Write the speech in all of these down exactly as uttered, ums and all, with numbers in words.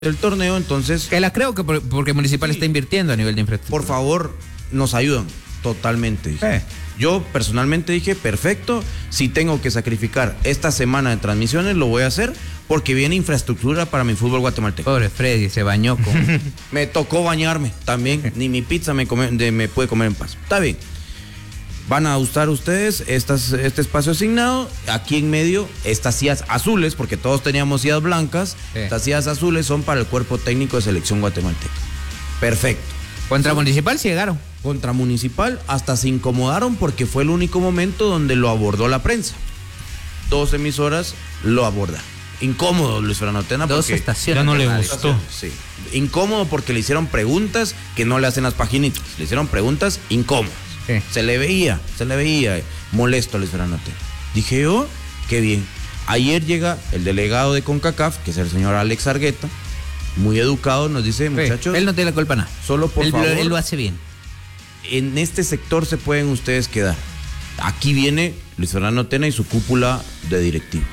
el torneo, entonces... Que la creo que por, porque Municipal sí está invirtiendo a nivel de infraestructura. Por favor, nos ayudan totalmente. Eh. Yo personalmente dije, perfecto, si tengo que sacrificar esta semana de transmisiones, lo voy a hacer porque viene infraestructura para mi fútbol guatemalteco. Pobre Freddy, se bañó con... Me tocó bañarme también, ni mi pizza me, come, de, me puede comer en paz. Está bien. Van a usar ustedes estas, este espacio asignado. Aquí en medio, estas sillas azules, porque todos teníamos sillas blancas. Sí. Estas sillas azules son para el cuerpo técnico de selección guatemalteca. Perfecto. Contra sí. Municipal sí llegaron. Contra Municipal hasta se incomodaron porque fue el único momento donde lo abordó la prensa. Dos emisoras lo abordan. Incómodo, Luis Fernando Tena. Dos porque estaciones. Ya no le gustó. Sí. Incómodo porque le hicieron preguntas que no le hacen las paginitas. Le hicieron preguntas incómodas. Sí. Se le veía, se le veía molesto a Luis Fernando Tena. Dije yo, qué bien. Ayer llega el delegado de CONCACAF, que es el señor Alex Argueta, muy educado, nos dice, muchachos... Él no tiene la culpa nada. Solo por él, favor... Él lo hace bien. En este sector se pueden ustedes quedar. Aquí viene Luis Fernando Tena y su cúpula de directivos.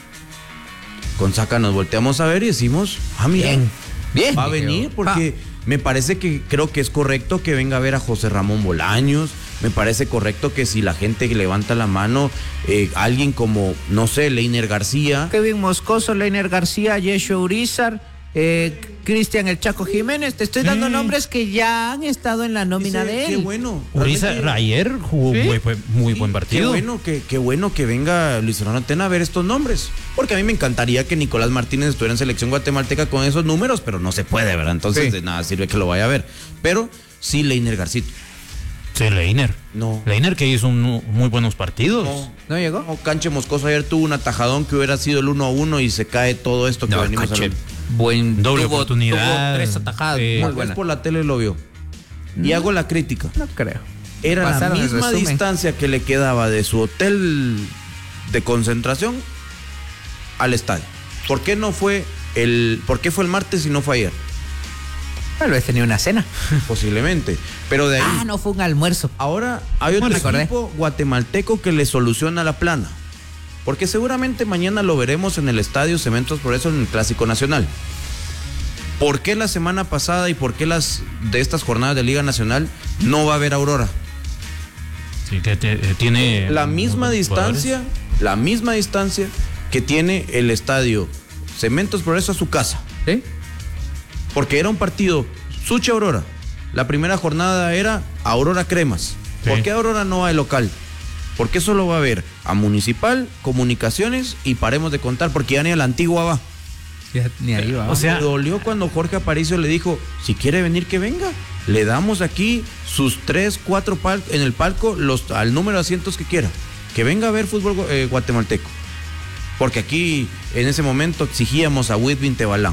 Con Saca nos volteamos a ver y decimos, ah, mira, bien, bien, va a venir porque... Ah. Me parece que creo que es correcto que venga a ver a José Ramón Bolaños. Me parece correcto que si la gente levanta la mano, eh, alguien como, no sé, Leiner García. Kevin Moscoso, Leiner García, Yeshua Urizar, eh, Cristian El Chaco Jiménez. Te estoy dando sí. nombres que ya han estado en la nómina Dice, de él. Qué bueno. Urizar ayer jugó ¿sí? muy, muy sí. buen partido. Qué bueno que, qué bueno que venga Luis Fernando Tena a ver estos nombres. Porque a mí me encantaría que Nicolás Martínez estuviera en selección guatemalteca con esos números, pero no se puede, ¿verdad? Entonces sí. de nada sirve que lo vaya a ver. Pero sí, Leiner Garcito. Sí, Leiner. No. Leiner que hizo un, muy buenos partidos. No, ¿No llegó? No, Canche Moscoso ayer tuvo un atajadón que hubiera sido el uno a uno y se cae todo esto que no, venimos Canche, a ver. Buen doble tuvo, oportunidad. Tuvo tres atajadas. Sí. Muy buena. Por la tele lo vio. Y no, hago la crítica. No creo. Era Pasaron la misma distancia que le quedaba de su hotel de concentración al estadio. ¿Por qué no fue el, por qué fue el martes y no fue ayer? Tal vez tenía una cena. Posiblemente. Pero de ahí. Ah, no fue un almuerzo. Ahora hay otro bueno, equipo guatemalteco que le soluciona la plana. Porque seguramente mañana lo veremos en el estadio Cementos Progreso en el Clásico Nacional. ¿Por qué la semana pasada y por qué las de estas jornadas de Liga Nacional no va a haber Aurora? Sí, que te, tiene la misma distancia, la misma distancia que tiene el estadio Cementos Progreso a su casa. ¿Sí? Porque era un partido Suchi Aurora. La primera jornada era Aurora Cremas. Sí. ¿Por qué Aurora no va de local? ¿Por qué solo va a haber a Municipal, Comunicaciones y paremos de contar? Porque ya ni a la Antigua va. Ya, ni ahí va. O sea, me dolió cuando Jorge Aparicio le dijo, si quiere venir que venga. Le damos aquí sus tres, cuatro palcos en el palco, los, al número de asientos que quiera. Que venga a ver fútbol eh, guatemalteco. Porque aquí, en ese momento, exigíamos a Whitby Tebalán.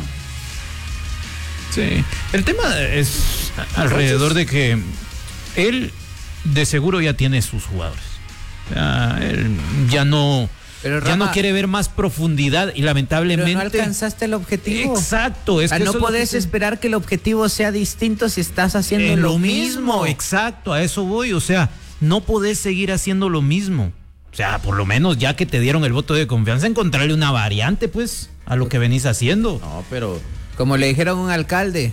Sí. El tema es alrededor de que él de seguro ya tiene sus jugadores. Ya, él ya no, pero Rama, ya no quiere ver más profundidad y lamentablemente. Pero no alcanzaste el objetivo. Exacto. Es o sea, que no eso podés es esperar que el objetivo sea distinto si estás haciendo eh, lo, lo mismo. mismo. Exacto, a eso voy. O sea, no podés seguir haciendo lo mismo. O sea, por lo menos ya que te dieron el voto de confianza, encontrarle una variante, pues, a lo que venís haciendo. No, pero... Como le dijeron a un alcalde,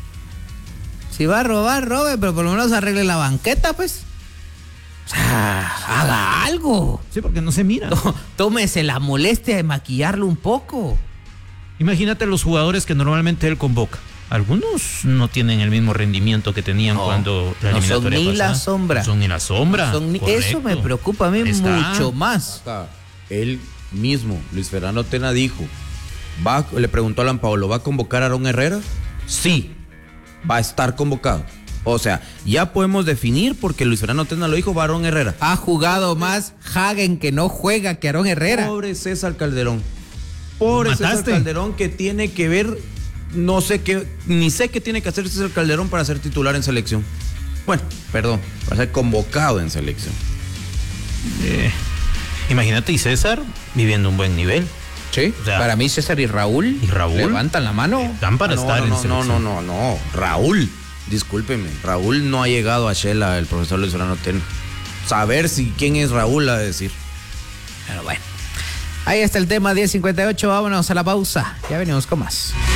si va a robar, robe, pero por lo menos arregle la banqueta, pues. O sea, haga algo. Sí, porque no se mira. Tómese la molestia de maquillarlo un poco. Imagínate los jugadores que normalmente él convoca. Algunos no tienen el mismo rendimiento que tenían no, cuando la eliminatoria no son ni pasada. la sombra. No son ni la sombra. No son ni... Eso me preocupa a mí Está. mucho más. Acá, él mismo, Luis Fernando Tena, dijo, va, le preguntó a Alan Paolo, ¿va a convocar a Aarón Herrera? Sí, va a estar convocado. O sea, ya podemos definir, porque Luis Fernando Tena lo dijo, va Aarón Herrera. Ha jugado más Hagen que no juega que Aarón Herrera. Pobre César Calderón. Pobre César Calderón, que tiene que ver, no sé qué, ni sé qué tiene que hacer César Calderón para ser titular en selección. Bueno, perdón, para ser convocado en selección. Eh, imagínate, y César viviendo un buen nivel. Sí, o sea, para mí César y Raúl, y Raúl levantan la mano. Están para no, estar no, en no, selección. No, no, no, no, Raúl, discúlpeme, Raúl no ha llegado a Shela, el profesor Luis Fernando Tena. Saber si quién es Raúl a decir. Pero bueno, ahí está el tema, diez cincuenta y ocho, vámonos a la pausa. Ya venimos con más.